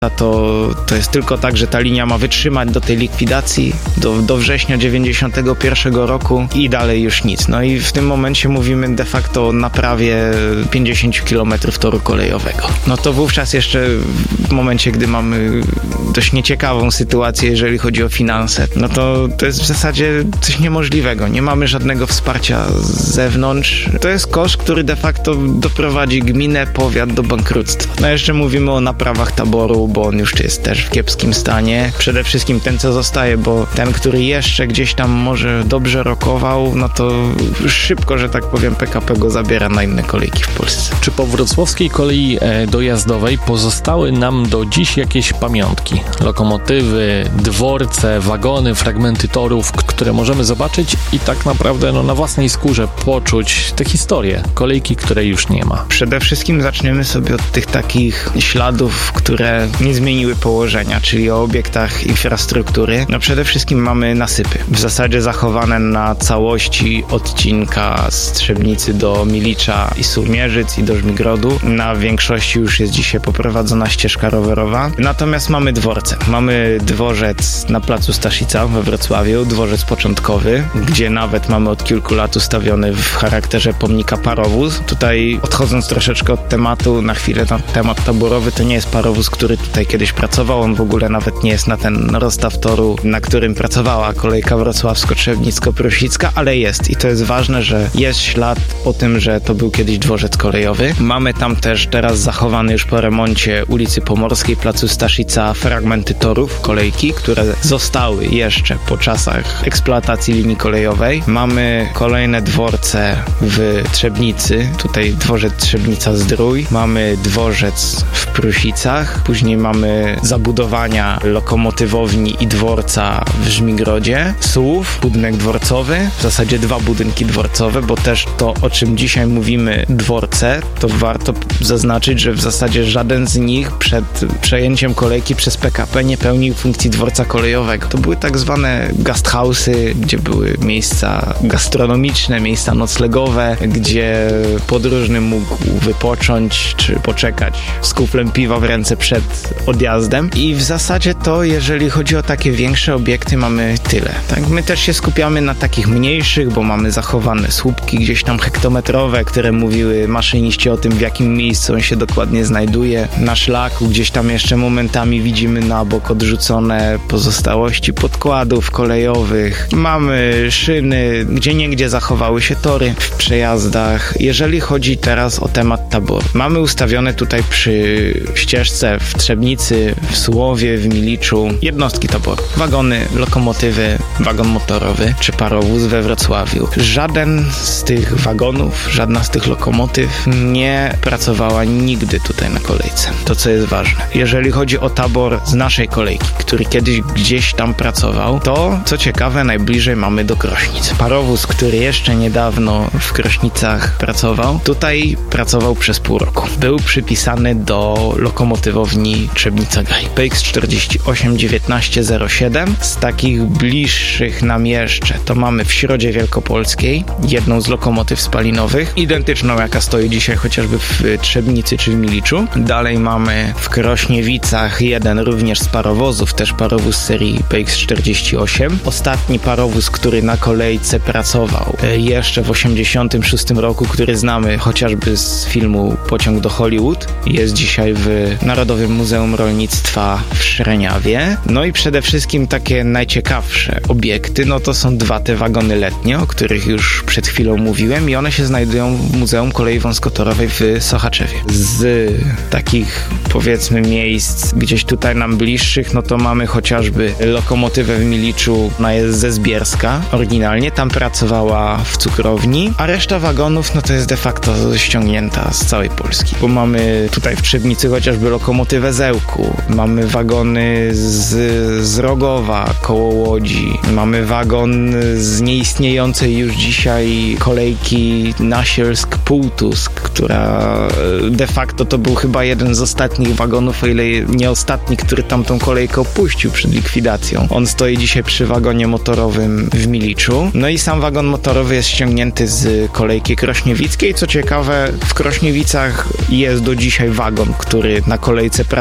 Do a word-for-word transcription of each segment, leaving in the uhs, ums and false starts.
to, to jest tylko tak, że ta linia ma wytrzymać do tej likwidacji, do, do września dziewięćdziesiątego pierwszego roku i dalej już nic. No i w tym momencie mówimy de facto o naprawie pięćdziesiąt kilometrów toru kolejowego. No to wówczas jeszcze w momencie, gdy mamy dość nieciekawą sytuację, jeżeli chodzi o finanse, no to to jest w zasadzie coś niemożliwego. Nie mamy żadnego wsparcia z zewnątrz. To jest koszt, który de facto doprowadzi gminę, powiat do bankructwa. No jeszcze mówimy o naprawach taboru, bo on już jest też w kiepskim stanie. Przede wszystkim ten, co zostaje, bo ten, który jeszcze gdzieś tam może dobrze rokował, no to już szybko, że tak powiem, P K P go zabiera na inne kolejki w Polsce. Czy po wrocławskiej kolei dojazdowej pozostały nam do dziś jakieś pamiątki? Lokomotywy, dworce, wagony, fragmenty torów, które możemy zobaczyć i tak naprawdę no, na własnej skórze poczuć tę historię kolejki, której już nie ma. Przede wszystkim zaczniemy sobie od tych takich śladów, które nie zmieniły położenia, czyli o obiektach infrastruktury. No przede wszystkim mamy nasypy, w zasadzie zachowane na całości odcinka z Trzebnicy do Milicza i Surmierzyc i do Żmigrodu. Na większości już jest dzisiaj poprowadzona ścieżka rowerowa. Natomiast mamy dworce. Mamy dworzec na placu Staszica we Wrocławiu, dworzec początkowy, gdzie nawet mamy od kilku lat ustawiony w charakterze pomnika parowóz. Tutaj odchodząc troszeczkę od tematu, na chwilę na temat taborowy, to nie jest parowóz, który tutaj kiedyś pracował. On w ogóle nawet nie jest na ten rozstaw toru, na którym pracowała kolejka wrocławsko-trzebnicko-prusicka, ale jest. I to jest ważne, że jest ślad po tym, że to był kiedyś dworzec kolejowy. Mamy tam też teraz zachowany już po remoncie ulicy Pomorskiej, placu Staszica, fragmenty torów kolejki, które zostały jeszcze po czasach eksploatacji linii kolejowej. Mamy kolejne dworce w Trzebnicy, tutaj dworzec Trzebnica-Zdrój. Mamy dworzec w Prusicach, później mamy zabudowania lokomotywowni i dworca w Żmigrodzie. Słów, budynek dworcowy, w zasadzie dwa budynki dworcowe, bo też to, o czym dzisiaj mówimy, dworce, to warto zaznaczyć, że w zasadzie żaden z nich przed przejęciem kolejki przez P K P nie pełnił funkcji dworca kolejowego. To były tak zwane gasthouse'y, gdzie były miejsca gastronomiczne, miejsca noclegowe, gdzie podróżny mógł wypocząć czy poczekać z kuflem piwa w ręce przed odjazdem. I w zasadzie to, jeżeli chodzi o takie większe obiekty, mamy tyle. Tak? My też się skupiamy na takich mniejszych, bo mamy zachowane słupki gdzieś tam hektometrowe, które mówiły maszyniści o tym, w jakim miejscu on się dokładnie znajduje. Na szlaku gdzieś tam jeszcze momentami widzimy na bok odrzucone pozostałości podkładów kolejowych. Mamy szyny, gdzie niegdzie zachowały się tory w przejazdach. Jeżeli chodzi teraz o temat taboru, mamy ustawione tutaj przy ścieżce w Trzebnicy, w Sułowie, w Miliczu jednostki taboru. Wagony, lokomotywy, wagon motorowy czy parowóz we Wrocławiu. Żaden z tych wagonów, żadna z tych lokomotyw nie pracowała nigdy tutaj na kolejce. To, co jest ważne. Jeżeli chodzi o tabor z naszej kolejki, który kiedyś gdzieś tam pracował, to, co ciekawe, najbliżej mamy do Krośnic. Parowóz, który jeszcze niedawno w Krośnicach pracował, tutaj pracował przez pół roku. Był przypisany do lokomotywowni Trzebnica-Gaj. P X czterdzieści osiem dziewiętnaście zero siedem. Z takich bliższych nam jeszcze to mamy w Środzie Wielkopolskiej jedną z lokomotyw spalinowych, identyczną jaka stoi dzisiaj chociażby w Trzebnicy czy w Miliczu. Dalej mamy w Krośniewicach jeden również z parowozów, też parowóz serii P X czterdzieści osiem. Ostatni parowóz, który na kolejce pracował jeszcze w osiemdziesiątym szóstym roku, który znamy chociażby z filmu Pociąg do Hollywood, jest dzisiaj w Narodowym Muzeum Rolnictwa w Szreniawie. No i przede wszystkim takie najciekawsze obiekty, no to są dwa te wagony letnie, o których już przed chwilą mówiłem i one się znajdują w Muzeum Kolei Wąskotorowej w Sochaczewie. Z takich, powiedzmy, miejsc gdzieś tutaj nam bliższych, no to mamy chociażby lokomotywę w Miliczu, ona jest ze Zbierska oryginalnie, tam pracowała w cukrowni, a reszta wagonów, no to jest de facto ściągnięta z całej Polski, bo mamy tutaj w Trzebnicy chociażby lokomotywę z Ełku, mamy wagony z, z Rogowa koło Łodzi, mamy wagon z nieistniejącej już dzisiaj kolejki Nasielsk-Półtusk, która de facto to był chyba jeden z ostatnich wagonów, o ile nie ostatni, który tamtą kolejkę opuścił przed likwidacją. On stoi dzisiaj przy wagonie motorowym w Miliczu. No i sam wagon motorowy jest ściągnięty z kolejki krośniewickiej. Co ciekawe, w Krośniewicach jest do dzisiaj wagon, który na kolejce pracował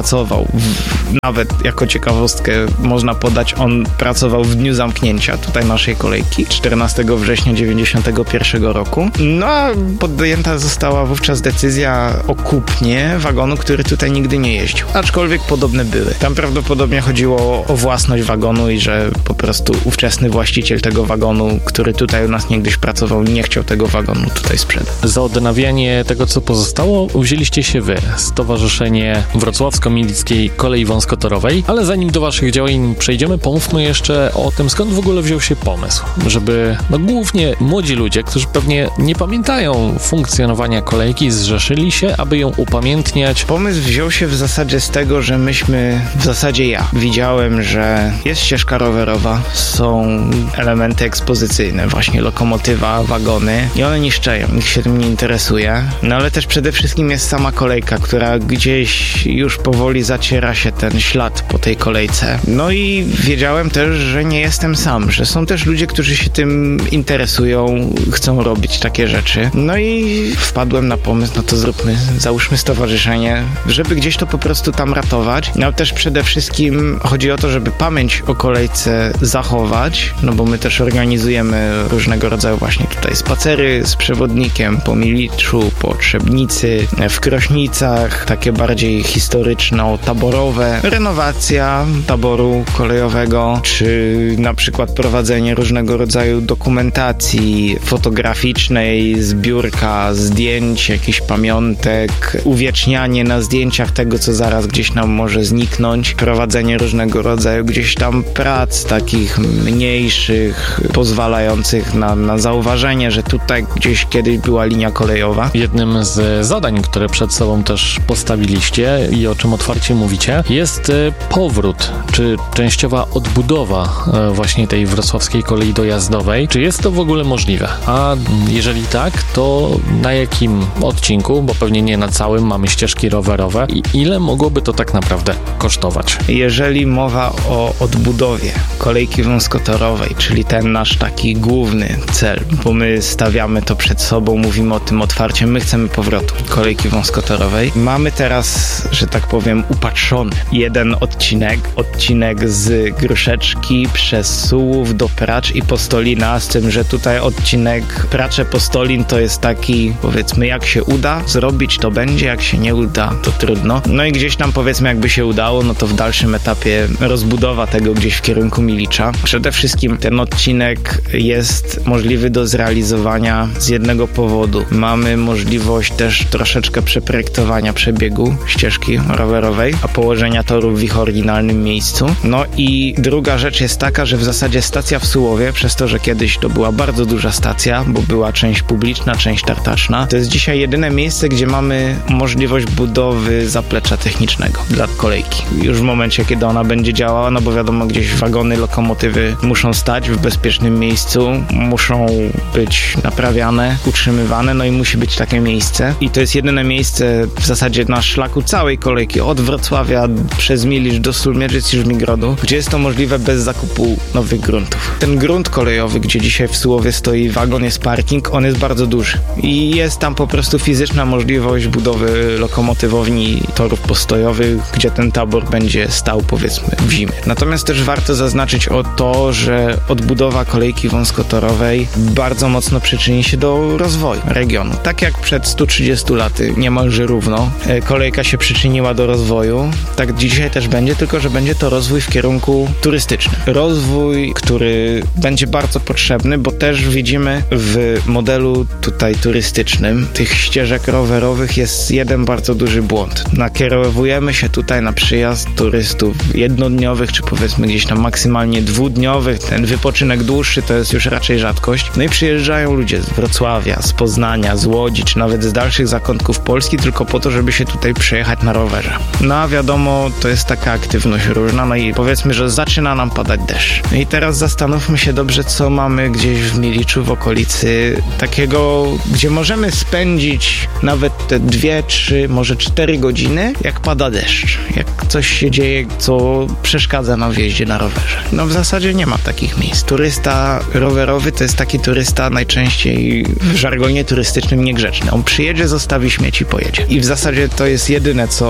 pracował, w, nawet jako ciekawostkę można podać, on pracował w dniu zamknięcia tutaj naszej kolejki, czternastego września dziewięćdziesiątego pierwszego roku. No a podjęta została wówczas decyzja o kupnie wagonu, który tutaj nigdy nie jeździł. Aczkolwiek podobne były. Tam prawdopodobnie chodziło o własność wagonu i że po prostu ówczesny właściciel tego wagonu, który tutaj u nas niegdyś pracował, nie chciał tego wagonu tutaj sprzedać. Za odnawianie tego, co pozostało, wzięliście się wy, Stowarzyszenie Wrocławsko-Milickiej Kolei Wąskotorowej, ale zanim do waszych działań przejdziemy, pomówmy jeszcze o tym, skąd w ogóle wziął się pomysł, żeby no głównie młodzi ludzie, którzy pewnie nie pamiętają funkcjonowania kolejki, zrzeszyli się, aby ją upamiętniać. Pomysł wziął się w zasadzie z tego, że myśmy, w zasadzie ja, widziałem, że jest ścieżka rowerowa, są elementy ekspozycyjne, właśnie lokomotywa, wagony i one niszczeją, nikt się tym nie interesuje, no ale też przede wszystkim jest sama kolejka, która gdzieś już powoli zaciera się ten ślad po tej kolejce. No i wiedziałem też, że nie jestem sam, że są też ludzie, którzy się tym interesują, chcą robić takie rzeczy. No i wpadłem na pomysł, no to zróbmy, załóżmy stowarzyszenie, żeby gdzieś to po prostu tam ratować. No też przede wszystkim chodzi o to, żeby pamięć o kolejce zachować, no bo my też organizujemy różnego rodzaju właśnie tutaj spacery z przewodnikiem po Miliczu, po Trzebnicy, w Krośnicach, takie bardziej historyczno-taborowe, renowacja taboru kolejowego, czy na przykład prowadzenie różnego rodzaju dokumentacji fotograficznej, zbiórka zdjęć, jakichś pamiątek, uwiecznianie na zdjęciach tego, co zaraz gdzieś nam może zniknąć, prowadzenie różnego rodzaju gdzieś tam prac takich mniejszych, pozwalających na, na zauważenie, że tutaj gdzieś kiedyś była linia kolejowa. Jednym z zadań, które przed sobą też postawiliście i o czym otwarcie mówicie, jest powrót, czy częściowa odbudowa właśnie tej wrocławskiej kolei dojazdowej. Czy jest to w ogóle możliwe? A jeżeli tak, to na jakim odcinku, bo pewnie nie na całym, mamy ścieżki rowerowe i ile mogłoby to tak naprawdę kosztować? Jeżeli mowa o odbudowie kolejki wąskotorowej, czyli ten nasz taki główny cel, bo my stawiamy to przed sobą, mówimy o tym otwarcie, my chcemy powrotu kolejki wąskotorowej. Mamy teraz, że tak powiem, upatrzony jeden odcinek, odcinek z Gruszeczki przez Sułów do Pracz i Postolina, z tym, że tutaj odcinek Pracze-Postolin to jest taki, powiedzmy, jak się uda zrobić, to będzie, jak się nie uda, to trudno. No i gdzieś tam, powiedzmy, jakby się udało, no to w dalszym etapie rozbudowa tego gdzieś w kierunku Milicza. Przede wszystkim ten odcinek jest możliwy do zrealizowania z jednego powodu. Mamy możliwość też troszeczkę przeprojektowania przebiegu ścieżki rowerowej, a położenia toru w ich oryginalnym miejscu. No i druga rzecz jest taka, że w zasadzie stacja w Sułowie, przez to, że kiedyś to była bardzo duża stacja, bo była część publiczna, część tartaczna, to jest dzisiaj jedyne miejsce, gdzie mamy możliwość budowy zaplecza technicznego dla kolejki. Już w momencie, kiedy ona będzie działała, no bo wiadomo, gdzieś wagony, lokomotywy muszą stać w bezpiecznym miejscu, muszą być naprawiane, utrzymywane, no i musi być takie miejsce. I to jest jedyne miejsce w zasadzie na szlaku całej kolejki, od Wrocławia przez Milicz do Sulmierzyc i Żmigrodu, gdzie jest to możliwe bez zakupu nowych gruntów. Ten grunt kolejowy, gdzie dzisiaj w Sułowie stoi wagon, jest parking, on jest bardzo duży i jest tam po prostu fizyczna możliwość budowy lokomotywowni, torów postojowych, gdzie ten tabor będzie stał, powiedzmy, w zimie. Natomiast też warto zaznaczyć o to, że odbudowa kolejki wąskotorowej bardzo mocno przyczyni się do rozwoju regionu. Tak jak przed stu trzydziestu laty, niemalże równo, kolejka się przyczyniła do rozwoju, tak dzisiaj też będzie, tylko że będzie to rozwój w kierunku turystycznym. Rozwój, który będzie bardzo potrzebny, bo też widzimy w modelu tutaj turystycznym tych ścieżek rowerowych jest jeden bardzo duży błąd. Nakierowujemy się tutaj na przyjazd turystów jednodniowych, czy powiedzmy gdzieś tam maksymalnie dwudniowych. Ten wypoczynek dłuższy to jest już raczej rzadkość. No i przyjeżdżają ludzie z Wrocławia, z Poznania, z Łodzi, czy nawet z dalszych zakątków Polski tylko po to, żeby się tutaj przejechać na rowerze. No a wiadomo, to jest taka aktywność różna, no i powiedzmy, że zaczyna nam padać deszcz. No i teraz zastanówmy się dobrze, co mamy gdzieś w Miliczu, w okolicy takiego, gdzie możemy spędzić nawet te dwie, trzy, może cztery godziny, jak pada deszcz, jak coś się dzieje, co przeszkadza nam w jeździe na rowerze. No w zasadzie nie ma takich miejsc. Turysta rowerowy to jest taki turysta najczęściej w żargonie turystycznym niegrzeczny. On przyjedzie, zostawi śmieci, pojedzie. I w zasadzie to jest jedyne, co on tutaj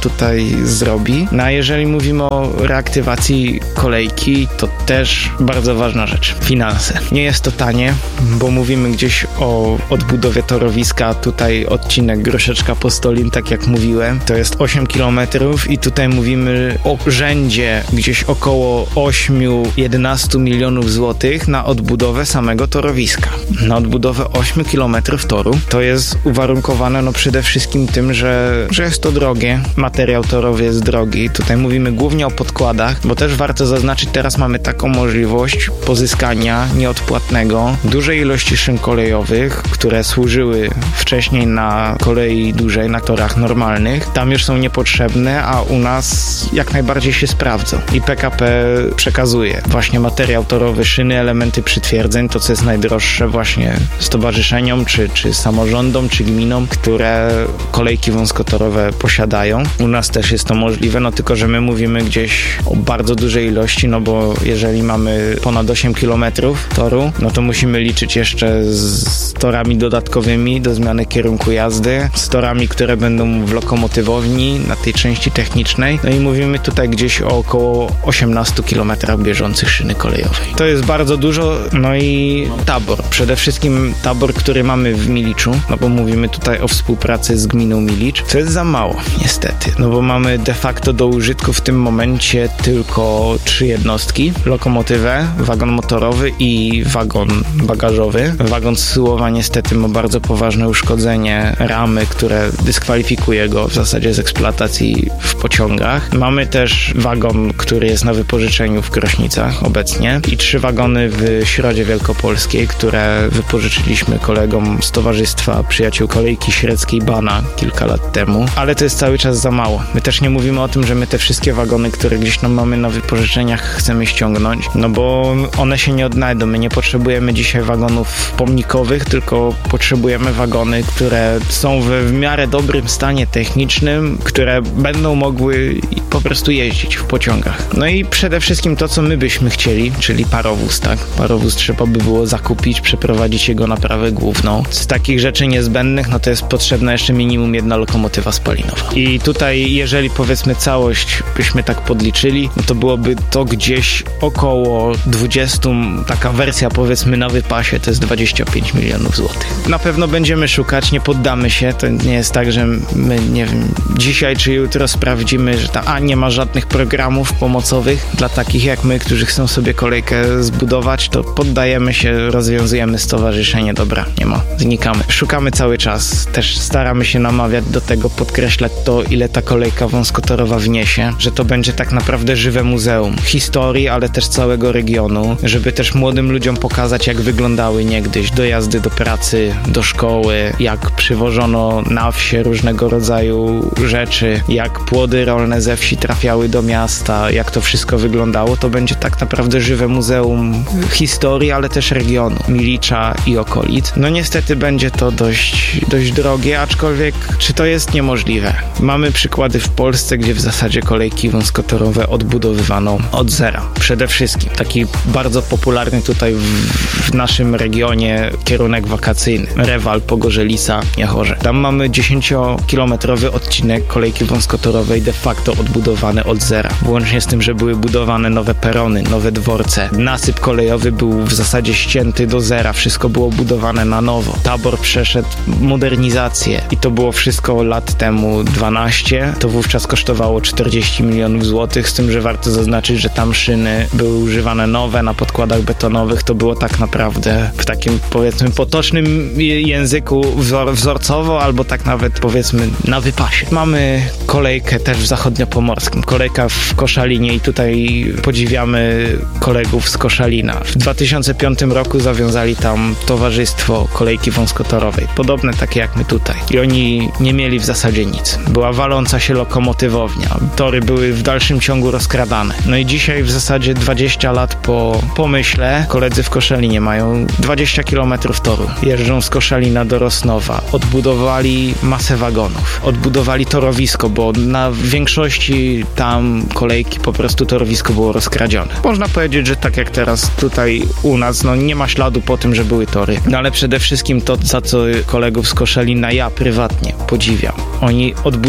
tutaj zrobi. No a jeżeli mówimy o reaktywacji kolejki, to też bardzo ważna rzecz. Finanse. Nie jest to tanie, bo mówimy gdzieś o odbudowie torowiska. Tutaj odcinek Groszeczka-Postolin, tak jak mówiłem, to jest osiem kilometrów i tutaj mówimy o rzędzie gdzieś około osiem do jedenastu milionów złotych na odbudowę samego torowiska. Na odbudowę ośmiu kilometrów toru. To jest uwarunkowane no przede wszystkim tym, że, że jest to drogie. Materiał torowy jest drogi. Tutaj mówimy głównie o podkładach, bo też warto zaznaczyć, teraz mamy taką możliwość pozyskania nieodpłatnego dużej ilości szyn kolejowych, które służyły wcześniej na kolei dużej, na torach normalnych. Tam już są niepotrzebne, a u nas jak najbardziej się sprawdzą. I P K P przekazuje właśnie materiał torowy, szyny, elementy przytwierdzeń, to co jest najdroższe właśnie stowarzyszeniom, czy, czy samorządom, czy gminom, które kolejki wąskotorowe posiadają. U nas też jest to możliwe, no tylko, że my mówimy gdzieś o bardzo dużej ilości, no bo jeżeli mamy ponad osiem kilometrów toru, no to musimy liczyć jeszcze z torami dodatkowymi do zmiany kierunku jazdy, z torami, które będą w lokomotywowni na tej części technicznej, no i mówimy tutaj gdzieś o około osiemnastu kilometrach bieżących szyny kolejowej. To jest bardzo dużo, no i tabor. Przede wszystkim tabor, który mamy w Miliczu, no bo mówimy tutaj o współpracy z gminą Milicz, co jest za mało, niestety, no bo mamy de facto do użytku w tym momencie tylko trzy jednostki, lokomotywę, wagon motorowy i wagon bagażowy. Wagon zsyłowa niestety ma bardzo poważne uszkodzenie ramy, które dyskwalifikuje go w zasadzie z eksploatacji w pociągach. Mamy też wagon, który jest na wypożyczeniu w Krośnicach obecnie i trzy wagony w Środzie Wielkopolskiej, które wypożyczyliśmy kolegom z Towarzystwa Przyjaciół Kolejki Średzkiej Bana kilka lat temu, ale to jest cały czas za mało. My też nie mówimy o tym, że my te wszystkie wagony, które gdzieś tam mamy na wypożyczeniach, chcemy ściągnąć, no bo one się nie odnajdą. My nie potrzebujemy dzisiaj wagonów pomnikowych, tylko potrzebujemy wagony, które są w, w miarę dobrym stanie technicznym, które będą mogły po prostu jeździć w pociągach. No i przede wszystkim to, co my byśmy chcieli, czyli parowóz, tak? Parowóz trzeba by było zakupić, przeprowadzić jego naprawę główną. Z takich rzeczy niezbędnych, no to jest potrzebna jeszcze minimum jedna lokomotywa spalinowa. I tutaj, jeżeli powiedzmy całość byśmy tak podliczyli, no to byłoby to gdzieś około dwudziestu, taka wersja powiedzmy na wypasie, to jest dwadzieścia pięć milionów złotych. Na pewno będziemy szukać, nie poddamy się, to nie jest tak, że my, nie wiem, dzisiaj czy jutro sprawdzimy, że tam, a nie ma żadnych programów pomocowych dla takich jak my, którzy chcą sobie kolejkę zbudować, to poddajemy się, rozwiązujemy stowarzyszenie, dobra, nie ma, znikamy. Szukamy cały czas, też staramy się namawiać do tego, podkreślać to, ile ta kolejka wąskotorowa wniesie, że to będzie tak naprawdę żywe muzeum historii, ale też całego regionu, żeby też młodym ludziom pokazać, jak wyglądały niegdyś dojazdy do pracy, do szkoły, jak przywożono na wsie różnego rodzaju rzeczy, jak płody rolne ze wsi trafiały do miasta, jak to wszystko wyglądało, to będzie tak naprawdę żywe muzeum historii, ale też regionu, Milicza i okolic. No niestety będzie to dość, dość drogie, aczkolwiek czy to jest niemożliwe? Mamy przykłady w Polsce, gdzie w zasadzie kolejki wąskotorowe odbudowywano od zera. Przede wszystkim taki bardzo popularny tutaj w, w naszym regionie kierunek wakacyjny. Rewal, Pogorzelica, Jachorze. Tam mamy dziesięciokilometrowy odcinek kolejki wąskotorowej de facto odbudowany od zera. Włącznie z tym, że były budowane nowe perony, nowe dworce. Nasyp kolejowy był w zasadzie ścięty do zera. Wszystko było budowane na nowo. Tabor przeszedł modernizację i to było wszystko lat temu dwanaście. To wówczas kosztowało czterdzieści milionów złotych, z tym, że warto zaznaczyć, że tam szyny były używane nowe na podkładach betonowych. To było tak naprawdę w takim powiedzmy potocznym języku wzor- wzorcowo albo tak nawet powiedzmy na wypasie. Mamy kolejkę też w zachodniopomorskim. Kolejka w Koszalinie i tutaj podziwiamy kolegów z Koszalina. W dwa tysiące piątym roku zawiązali tam towarzystwo kolejki wąskotorowej. Podobne takie jak my tutaj. I oni nie mieli w zasadzie nic. Była waląca się lokomotywownia. Tory były w dalszym ciągu rozkradane. No i dzisiaj w zasadzie dwadzieścia lat po pomyśle koledzy w Koszalinie mają dwadzieścia kilometrów toru. Jeżdżą z Koszalina do Rosnowa. Odbudowali masę wagonów. Odbudowali torowisko, bo na większości tam kolejki po prostu torowisko było rozkradzione. Można powiedzieć, że tak jak teraz tutaj u nas, no nie ma śladu po tym, że były tory. No ale przede wszystkim to, za co kolegów z Koszalina ja prywatnie podziwiam. Oni odbudowali od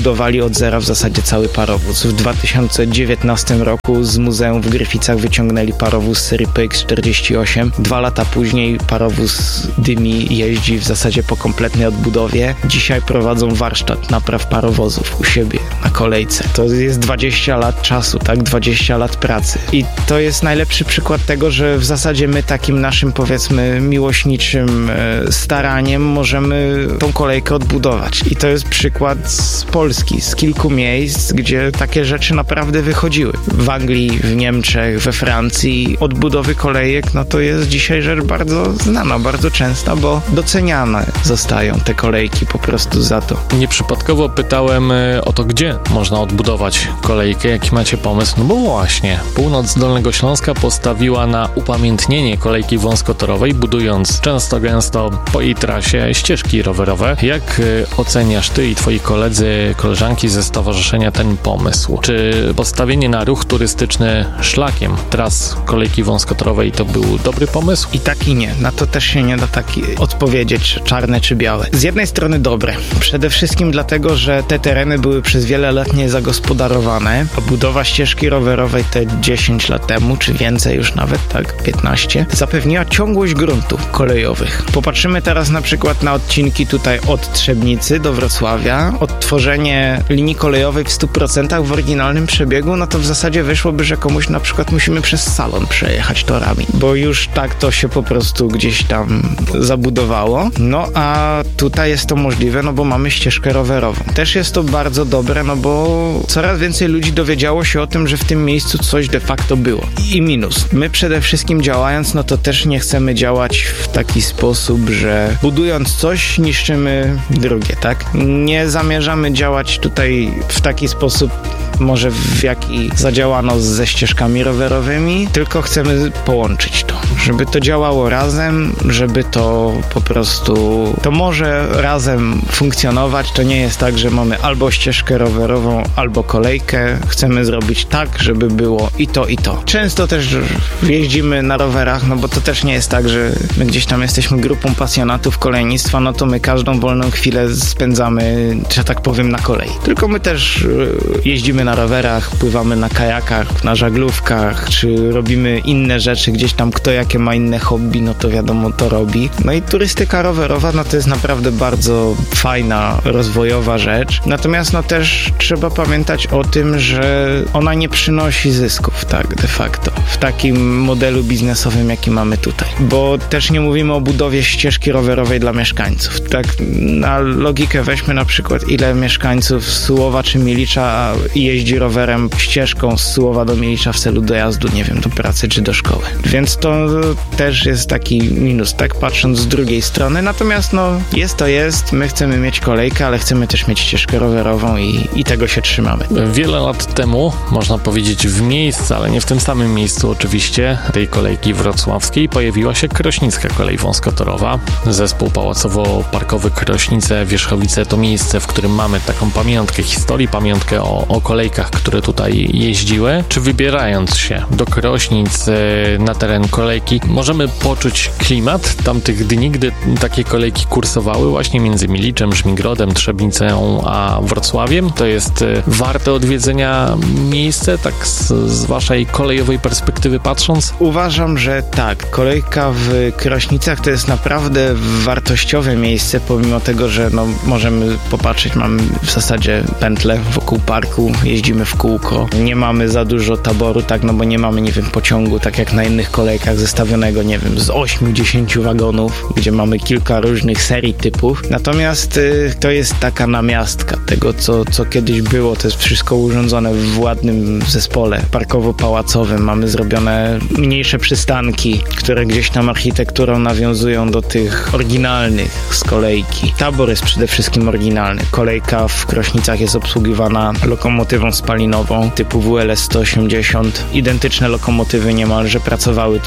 od zera w zasadzie cały parowóz. W dwa tysiące dziewiętnastym roku z muzeum w Gryficach wyciągnęli parowóz serii P X czterdzieści osiem. Dwa lata później parowóz dymi, jeździ w zasadzie po kompletnej odbudowie. Dzisiaj prowadzą warsztat napraw parowozów u siebie na kolejce. To jest dwadzieścia lat czasu, tak? dwadzieścia lat pracy. I to jest najlepszy przykład tego, że w zasadzie my takim naszym, powiedzmy, miłośniczym e, staraniem możemy tą kolejkę odbudować. I to jest przykład z Polski, z kilku miejsc, gdzie takie rzeczy naprawdę wychodziły. W Anglii, w Niemczech, we Francji odbudowy kolejek, no to jest dzisiaj rzecz bardzo znana, bardzo częsta, bo doceniane zostają te kolejki po prostu za to. Nieprzypadkowo pytałem o to, gdzie można odbudować kolejkę, jaki macie pomysł, no bo właśnie, północ Dolnego Śląska postawiła na upamiętnienie kolejki wąskotorowej, budując często gęsto po jej trasie ścieżki rowerowe. Jak oceniasz ty i twoi koledzy, koleżanki ze stowarzyszenia ten pomysł? Czy postawienie na ruch turystyczny szlakiem tras kolejki wąskotorowej to był dobry pomysł? I tak i nie. Na to też się nie da tak odpowiedzieć, czarne czy białe. Z jednej strony dobre. Przede wszystkim dlatego, że te tereny były przez wiele lat niezagospodarowane, a budowa ścieżki rowerowej te dziesięć lat temu, czy więcej już nawet, tak, piętnaście, zapewniła ciągłość gruntów kolejowych. Popatrzymy teraz na przykład na odcinki tutaj od Trzebnicy do Wrocławia. Odtworzenie linii kolejowej w stu procentach w oryginalnym przebiegu, no to w zasadzie wyszłoby, że komuś na przykład musimy przez salon przejechać torami, bo już tak to się po prostu gdzieś tam zabudowało. No a tutaj jest to możliwe, no bo mamy ścieżkę rowerową. Też jest to bardzo dobre, no bo coraz więcej ludzi dowiedziało się o tym, że w tym miejscu coś de facto było. I minus. My przede wszystkim działając, no to też nie chcemy działać w taki sposób, że budując coś, niszczymy drugie, tak? Nie zamierzamy działać tutaj w taki sposób, może w jaki zadziałano ze ścieżkami rowerowymi, tylko chcemy połączyć to, żeby to działało razem, żeby to po prostu, to może razem funkcjonować. To nie jest tak, że mamy albo ścieżkę rowerową, albo kolejkę. Chcemy zrobić tak, żeby było i to, i to. Często też jeździmy na rowerach, no bo to też nie jest tak, że my gdzieś tam jesteśmy grupą pasjonatów kolejnictwa, no to my każdą wolną chwilę spędzamy, że tak powiem, na kolei. Tylko my też jeździmy na rowerach, pływamy na kajakach, na żaglówkach, czy robimy inne rzeczy, gdzieś tam kto jakie ma inne hobby, no to wiadomo, to robi. No i turystyka rowerowa, no to jest naprawdę bardzo fajna, rozwojowa rzecz. Natomiast no też trzeba pamiętać o tym, że ona nie przynosi zysków, tak, de facto, w takim modelu biznesowym, jaki mamy tutaj. Bo też nie mówimy o budowie ścieżki rowerowej dla mieszkańców. Tak, na logikę weźmy na przykład, ile mieszkańców Sułowa czy Milicza jeździ rowerem ścieżką z Sułowa do Milicza w celu dojazdu, nie wiem, do pracy czy do szkoły. Więc to też jest taki minus, tak, patrząc z drugiej strony. Natomiast no, jest to jest, my chcemy mieć kolejkę, ale chcemy też mieć ścieżkę rowerową i, i tego się trzymamy. Wiele lat temu, można powiedzieć w miejscu, ale nie w tym samym miejscu oczywiście, tej kolejki wrocławskiej pojawiła się Krośnicka Kolej Wąskotorowa. Zespół pałacowo-parkowy Krośnice-Wierzchowice to miejsce, w którym mamy taką pamiątkę historii, pamiątkę o, o kolejkach, które tutaj jeździły. Czy wybierając się do Krośnic na teren kolejki, możemy poczuć klimat tamtych dni, gdy takie kolejki kursowały właśnie między Miliczem, Żmigrodem, Trzebnicą a Wrocławiem? To jest warte odwiedzenia miejsce, tak z, z waszej kolejowej perspektywy patrząc? Uważam, że tak. Kolejka w Krośnicach to jest naprawdę wartościowe miejsce, pomimo tego, że no, możemy popatrzeć, mamy w zasadzie pętlę wokół parku, jeździmy w kółko, nie mamy za dużo taboru, tak, no bo nie mamy, nie wiem, pociągu, tak jak na innych kolejkach zestawionego, nie wiem, z ośmiu dziesięciu wagonów, gdzie mamy kilka różnych serii typów. Natomiast y, to jest taka namiastka tego, co, co kiedyś było. To jest wszystko urządzone w ładnym zespole parkowo-pałacowym. Mamy zrobione mniejsze przystanki, które gdzieś tam architekturą nawiązują do tych oryginalnych z kolejki. Tabor jest przede wszystkim oryginalny. Kolejka w Krośnicach jest obsługiwana lokomotywą spalinową typu W L S sto osiemdziesiąt. Identyczne lokomotywy niemalże pracowały tutaj w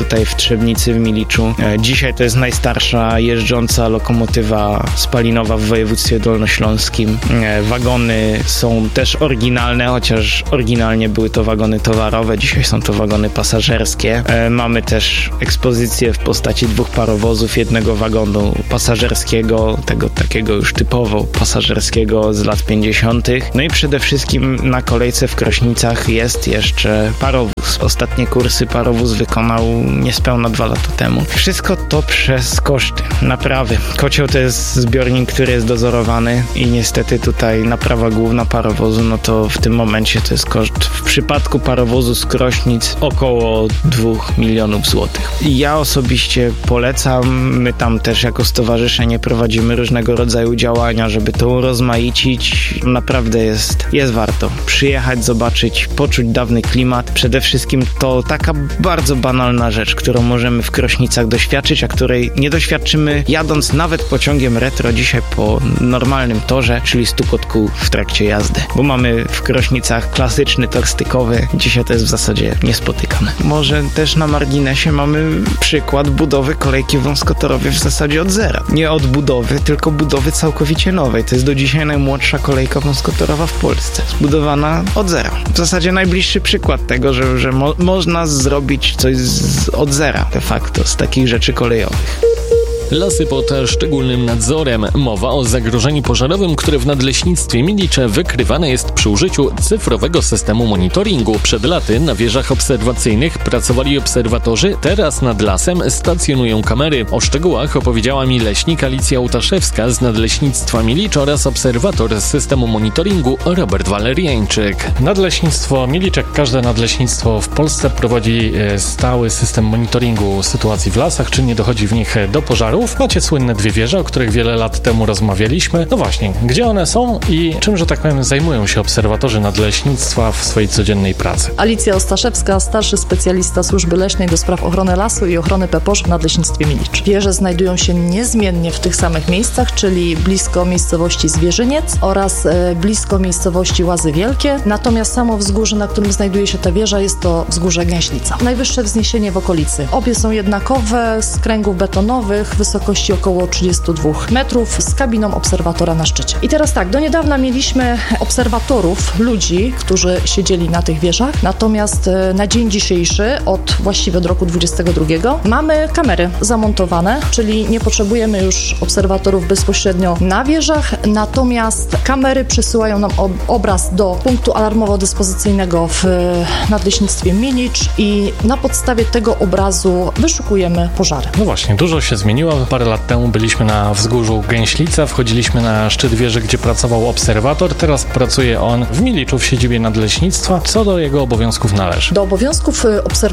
Trzebnicy w Miliczu. Dzisiaj to jest najstarsza jeżdżąca lokomotywa spalinowa w województwie dolnośląskim. Wagony są też oryginalne, chociaż oryginalnie były to wagony towarowe, dzisiaj są to wagony pasażerskie. Mamy też ekspozycję w postaci dwóch parowozów, jednego wagonu pasażerskiego, tego takiego już typowo pasażerskiego z lat pięćdziesiątych. No i przede wszystkim na kolejce w Krośnicach jest jeszcze parowóz. Ostatnie kursy parowóz wykonał niespełna dwa lata temu. Wszystko to przez koszty naprawy. Kocioł to jest zbiornik, który jest dozorowany i niestety tutaj naprawa główna parowozu, no to w tym momencie to jest koszt w przypadku parowozu z Krośnic około dwóch milionów złotych. I ja osobiście polecam, my tam też jako stowarzyszenie prowadzimy różnego rodzaju działania, żeby to urozmaicić. Naprawdę jest, jest warto przyjechać, zobaczyć, poczuć dawny klimat. Przede wszystkim to taka bardzo banalna rzecz, którą możemy w Krośnicach doświadczyć, a której nie doświadczymy jadąc nawet pociągiem retro dzisiaj po normalnym torze, czyli stukot kół w trakcie jazdy. Bo mamy w Krośnicach klasyczny tor stykowy, dzisiaj to jest w zasadzie niespotykane. Może też na marginesie mamy przykład budowy kolejki wąskotorowej w zasadzie od zera. Nie od budowy, tylko budowy całkowicie nowej. To jest do dzisiaj najmłodsza kolejka wąskotorowa w Polsce. Zbudowana od zera. W zasadzie najbliższy przykład tego, że, że mo- można zrobić coś z, od zera de facto, z takich rzeczy kolejowych. Lasy pod szczególnym nadzorem. Mowa o zagrożeniu pożarowym, które w Nadleśnictwie Milicz wykrywane jest przy użyciu cyfrowego systemu monitoringu. Przed laty na wieżach obserwacyjnych pracowali obserwatorzy, teraz nad lasem stacjonują kamery. O szczegółach opowiedziała mi leśnik Alicja Łutaszewska z Nadleśnictwa Milicz oraz obserwator z systemu monitoringu Robert Waleriańczyk. Nadleśnictwo Milicz, jak każde nadleśnictwo w Polsce, prowadzi stały system monitoringu sytuacji w lasach, czy nie dochodzi w nich do pożarów. Macie słynne dwie wieże, o których wiele lat temu rozmawialiśmy. No właśnie, gdzie one są i czym, że tak powiem, zajmują się obserwatorzy nadleśnictwa w swojej codziennej pracy? Alicja Ostaszewska, starszy specjalista Służby Leśnej do spraw ochrony lasu i ochrony P P O Ż w Nadleśnictwie Milicz. Wieże znajdują się niezmiennie w tych samych miejscach, czyli blisko miejscowości Zwierzyniec oraz e, blisko miejscowości Łazy Wielkie. Natomiast samo wzgórze, na którym znajduje się ta wieża, jest to wzgórze Gęślica. Najwyższe wzniesienie w okolicy. Obie są jednakowe, z kręgów betonowych, wysokości około trzydzieści dwa metrów, z kabiną obserwatora na szczycie. I teraz tak, do niedawna mieliśmy obserwatorów, ludzi, którzy siedzieli na tych wieżach, natomiast na dzień dzisiejszy, od właściwie od roku dwudziestego drugiego, mamy kamery zamontowane, czyli nie potrzebujemy już obserwatorów bezpośrednio na wieżach, natomiast kamery przesyłają nam ob- obraz do punktu alarmowo-dyspozycyjnego w Nadleśnictwie Milicz i na podstawie tego obrazu wyszukujemy pożary. No właśnie, dużo się zmieniło. Parę lat temu byliśmy na wzgórzu Gęślica, wchodziliśmy na szczyt wieży, gdzie pracował obserwator. Teraz pracuje on w Miliczu, w siedzibie Nadleśnictwa. Co do jego obowiązków należy? Do obowiązków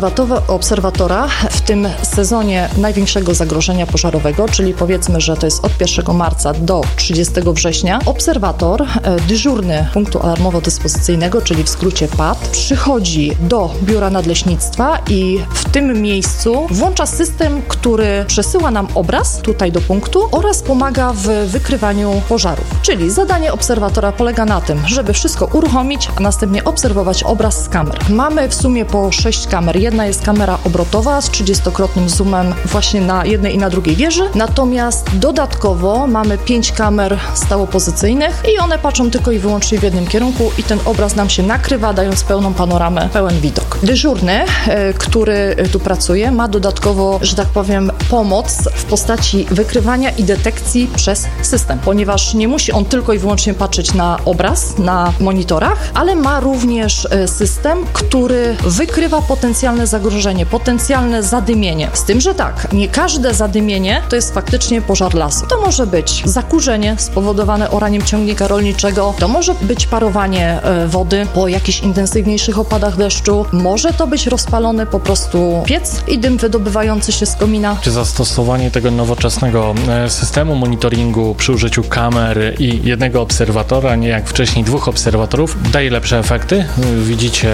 obserwatora w tym sezonie największego zagrożenia pożarowego, czyli powiedzmy, że to jest od pierwszego marca do trzydziestego września, obserwator dyżurny punktu alarmowo-dyspozycyjnego, czyli w skrócie P A D, przychodzi do biura Nadleśnictwa i w tym miejscu włącza system, który przesyła nam obraz tutaj do punktu oraz pomaga w wykrywaniu pożarów. Czyli zadanie obserwatora polega na tym, żeby wszystko uruchomić, a następnie obserwować obraz z kamer. Mamy w sumie po sześć kamer. Jedna jest kamera obrotowa z trzydziestokrotnym zoomem właśnie na jednej i na drugiej wieży, natomiast dodatkowo mamy pięć kamer stałopozycyjnych i one patrzą tylko i wyłącznie w jednym kierunku i ten obraz nam się nakrywa, dając pełną panoramę, pełen widok. Dyżurny, który tu pracuje, ma dodatkowo, że tak powiem, pomoc w postaci wykrywania i detekcji przez system, ponieważ nie musi on tylko i wyłącznie patrzeć na obraz na monitorach, ale ma również system, który wykrywa potencjalne zagrożenie, potencjalne zadymienie. Z tym, że tak, nie każde zadymienie to jest faktycznie pożar lasu. To może być zakurzenie spowodowane oraniem ciągnika rolniczego, to może być parowanie wody po jakichś intensywniejszych opadach deszczu, może to być rozpalony po prostu piec i dym wydobywający się z komina. Czy zastosowanie tego chociażby nowoczesnego systemu monitoringu przy użyciu kamer i jednego obserwatora, nie jak wcześniej dwóch obserwatorów, daje lepsze efekty? Widzicie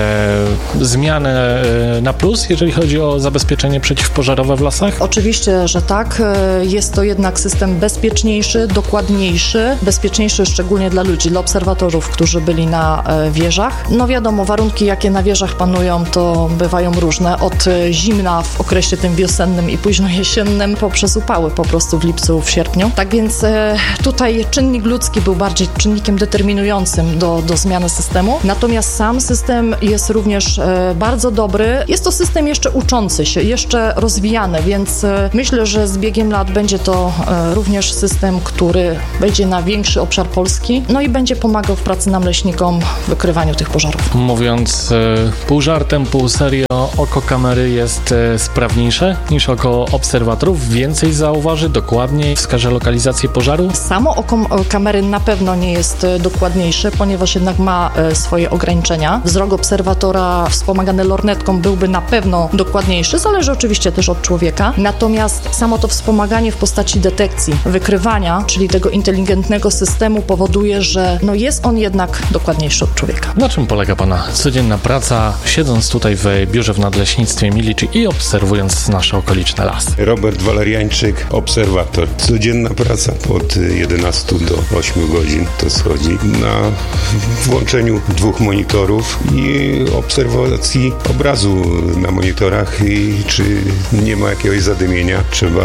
zmianę na plus, jeżeli chodzi o zabezpieczenie przeciwpożarowe w lasach? Oczywiście, że tak. Jest to jednak system bezpieczniejszy, dokładniejszy, bezpieczniejszy szczególnie dla ludzi, dla obserwatorów, którzy byli na wieżach. No wiadomo, warunki jakie na wieżach panują, to bywają różne, od zimna w okresie tym wiosennym i późno jesiennym, poprzez upały po prostu w lipcu, w sierpniu. Tak więc tutaj czynnik ludzki był bardziej czynnikiem determinującym do, do zmiany systemu. Natomiast sam system jest również bardzo dobry. Jest to system jeszcze uczący się, jeszcze rozwijany, więc myślę, że z biegiem lat będzie to również system, który wejdzie na większy obszar Polski, no i będzie pomagał w pracy nam leśnikom w wykrywaniu tych pożarów. Mówiąc pół żartem, pół serio, oko kamery jest sprawniejsze niż oko obserwatorów, więcej zauważy, dokładniej wskaże lokalizację pożaru? Samo oko kamery na pewno nie jest dokładniejsze, ponieważ jednak ma swoje ograniczenia. Wzrok obserwatora wspomagany lornetką byłby na pewno dokładniejszy, zależy oczywiście też od człowieka. Natomiast samo to wspomaganie w postaci detekcji, wykrywania, czyli tego inteligentnego systemu powoduje, że no jest on jednak dokładniejszy od człowieka. Na czym polega Pana codzienna praca, siedząc tutaj w biurze w Nadleśnictwie Miliczy i obserwując nasze okoliczne lasy? Robert Waleriańczyk, obserwator. Codzienna praca od jedenastu do ośmiu godzin to schodzi na włączeniu dwóch monitorów i obserwacji obrazu na monitorach i czy nie ma jakiegoś zadymienia. Trzeba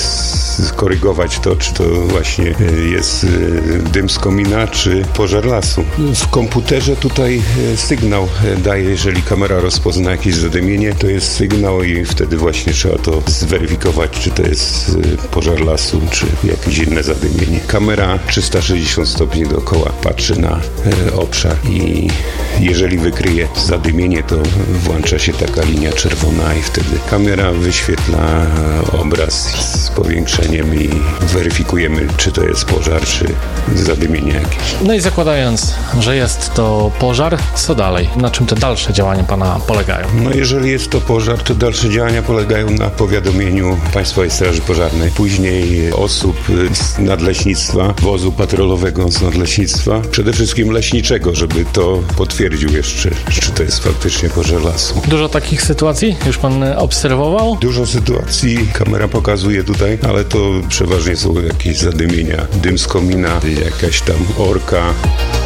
skorygować to, czy to właśnie jest dym z komina, czy pożar lasu. W komputerze tutaj sygnał daje, jeżeli kamera rozpozna jakieś zadymienie, to jest sygnał i wtedy właśnie trzeba to zweryfikować, czy to jest pożar lasu, czy jakieś inne zadymienie. Kamera trzysta sześćdziesiąt stopni dookoła patrzy na obszar i jeżeli wykryje zadymienie, to włącza się taka linia czerwona i wtedy kamera wyświetla obraz z powiększeniem i weryfikujemy, czy to jest pożar, czy zadymienie jakieś. No i zakładając, że jest to pożar, co dalej? Na czym te dalsze działania Pana polegają? No jeżeli jest to pożar, to dalsze działania polegają na powiadomieniu Państwowej Straży Pożarnej, później osób z nadleśnictwa, wozu patrolowego z nadleśnictwa, przede wszystkim leśniczego, żeby to potwierdził jeszcze, czy to jest faktycznie pożar lasu. Dużo takich sytuacji już Pan obserwował? Dużo sytuacji kamera pokazuje tutaj, ale to przeważnie są jakieś zadymienia, dym z komina, jakaś tam orka.